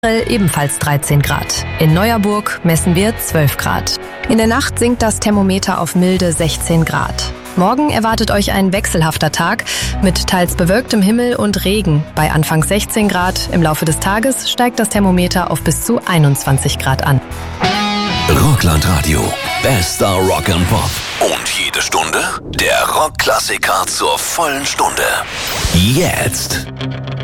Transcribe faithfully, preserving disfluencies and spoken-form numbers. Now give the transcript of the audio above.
ebenfalls dreizehn Grad. In Neuerburg messen wir zwölf Grad. In der Nacht sinkt das Thermometer auf milde sechzehn Grad. Morgen erwartet euch ein wechselhafter Tag mit teils bewölktem Himmel und Regen. Bei anfangs sechzehn Grad. Im Laufe des Tages steigt das Thermometer auf bis zu einundzwanzig Grad an. Rockland-Radio. Bester Rock and Pop. Und jede Stunde der Rockklassiker zur vollen Stunde. Jetzt.